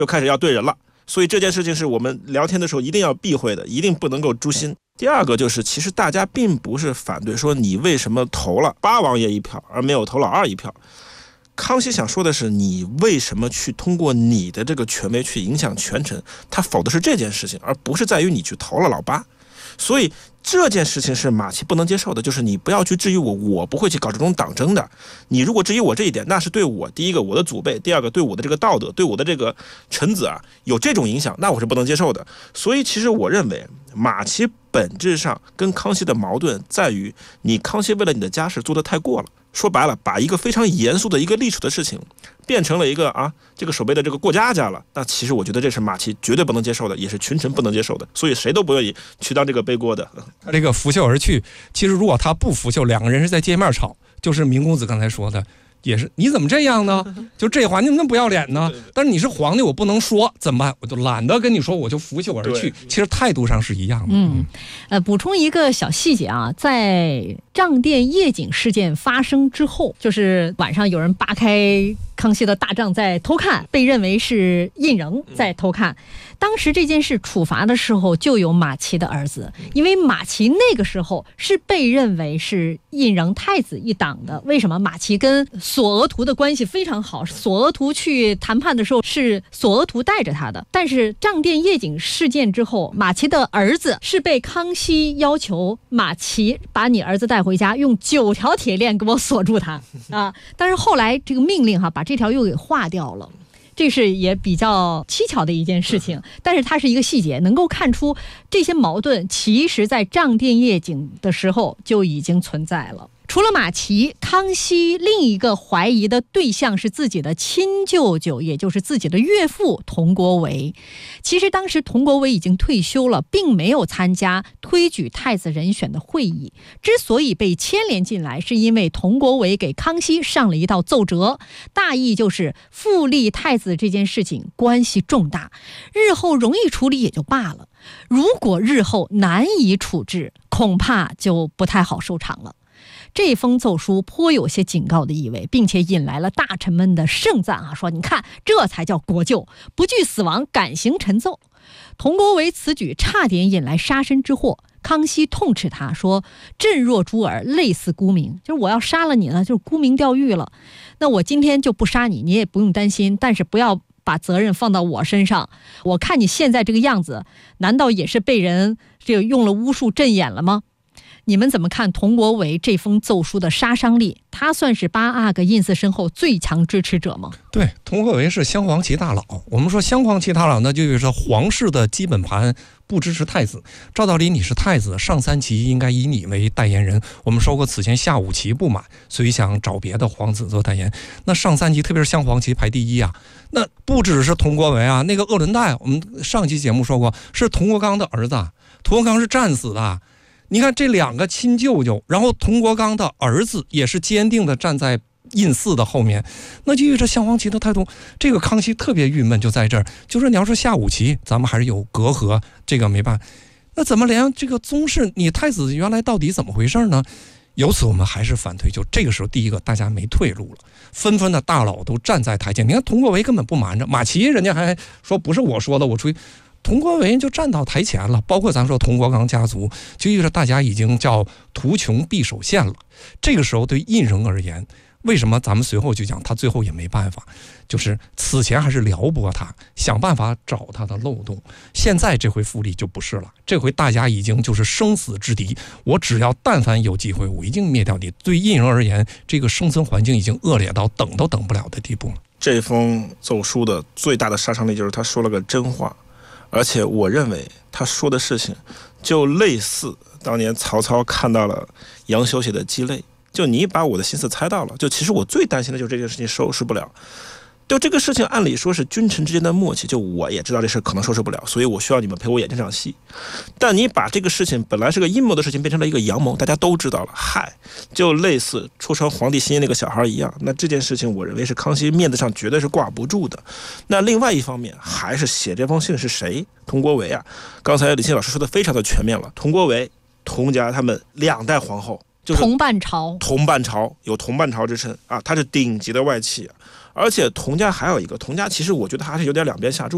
又开始要对人了。所以这件事情是我们聊天的时候一定要避讳的，一定不能够诛心。第二个就是，其实大家并不是反对说你为什么投了八王爷一票而没有投老二一票。康熙想说的是，你为什么去通过你的这个权威去影响权臣，他否的是这件事情，而不是在于你去投了老八。所以这件事情是马齐不能接受的，就是你不要去质疑我，我不会去搞这种党争的。你如果质疑我这一点，那是对我第一个我的祖辈，第二个对我的这个道德，对我的这个臣子啊有这种影响，那我是不能接受的。所以其实我认为马齐本质上跟康熙的矛盾在于，你康熙为了你的家事做得太过了。说白了，把一个非常严肃的一个历史的事情变成了一个这个守备的这个过家家了，那其实我觉得这是马齐绝对不能接受的，也是群臣不能接受的，所以谁都不愿意去当这个背锅的。 他这个拂袖而去，其实如果他不拂袖，两个人是在街面吵，就是明公子刚才说的，也是你怎么这样呢？就这话你怎么不要脸呢？但是你是皇帝，我不能说，怎么办？我就懒得跟你说，我就拂袖而去。其实态度上是一样的。 补充一个小细节啊，在帐店夜景事件发生之后，就是晚上有人扒开康熙的大帐在偷看，被认为是胤禛在偷看。当时这件事处罚的时候就有马齐的儿子，因为马齐那个时候是被认为是胤禛太子一党的。为什么？马齐跟索额图的关系非常好，索额图去谈判的时候是索额图带着他的。但是帐店夜景事件之后，马齐的儿子是被康熙要求马齐把你儿子带回家，用9条铁链给我锁住他但是后来这个命令把这条又给划掉了。这是也比较蹊跷的一件事情，但是它是一个细节，能够看出这些矛盾其实在帐店夜景的时候就已经存在了。除了马齐，康熙另一个怀疑的对象是自己的亲舅舅，也就是自己的岳父佟国维。其实当时佟国维已经退休了，并没有参加推举太子人选的会议。之所以被牵连进来，是因为佟国维给康熙上了一道奏折，大意就是复立太子这件事情关系重大，日后容易处理也就罢了，如果日后难以处置，恐怕就不太好收场了。这封奏书颇有些警告的意味，并且引来了大臣们的盛赞说你看这才叫国舅，不惧死亡，敢行臣奏。佟国维此举差点引来杀身之祸，康熙痛斥他说，朕若诛尔，类似沽名，就是我要杀了你呢，就是沽名钓誉了。那我今天就不杀你，你也不用担心，但是不要把责任放到我身上。我看你现在这个样子，难道也是被人用了巫术镇眼了吗？你们怎么看佟国维这封奏书的杀伤力？他算是8阿哥胤祀身后最强支持者吗？ 对，佟国维是镶黄旗大佬。我们说镶黄旗大佬呢，就是皇室的基本盘不支持太子。照道理你是太子，上3旗应该以你为代言人。我们说过此前下5旗不满，所以想找别的皇子做代言。那上3旗特别是镶黄旗排第1啊。那不只是佟国维啊，那个鄂伦岱，我们上期节目说过是佟国刚的儿子，佟国刚是战死的。你看这2个亲舅舅，然后佟国刚的儿子也是坚定的站在胤祀的后面，那就这镶黄旗的态度，这个康熙特别郁闷就在这儿，就是你要说下5旗，咱们还是有隔阂，这个没办法。那怎么连这个宗室，你太子原来到底怎么回事呢？由此我们还是反对，就这个时候，第一个大家没退路了，纷纷的大佬都站在台前。你看佟国维根本不瞒着，马齐人家还说不是我说的，我出去。佟国维就站到台前了，包括咱说佟国刚家族，就意味着大家已经叫图穷匕首现了。这个时候对胤禛而言，为什么咱们随后就讲他最后也没办法，就是此前还是撩拨他，想办法找他的漏洞。现在这回复立就不是了，这回大家已经就是生死之敌，我只要但凡有机会，我一定灭掉你。对胤禛而言，这个生存环境已经恶劣到等都等不了的地步了。 这封奏书的最大的杀伤力就是他说了个真话。而且我认为他说的事情就类似当年曹操看到了杨修写的鸡肋，就你把我的心思猜到了，就其实我最担心的就是这件事情收拾不了。就这个事情按理说是君臣之间的默契，就我也知道这事可能收拾不了，所以我需要你们陪我演这场戏。但你把这个事情本来是个阴谋的事情变成了一个阳谋，大家都知道了，嗨，就类似戳穿皇帝心那个小孩一样。那这件事情我认为是康熙面子上绝对是挂不住的。那另外一方面还是写这封信是谁？佟国维啊，刚才李欣老师说的非常的全面了。佟国维、佟家他们2代皇后，就是同伴朝， 有同伴朝之称啊，他是顶级的外戚。而且佟家还有一个，佟家其实我觉得还是有点两边下注。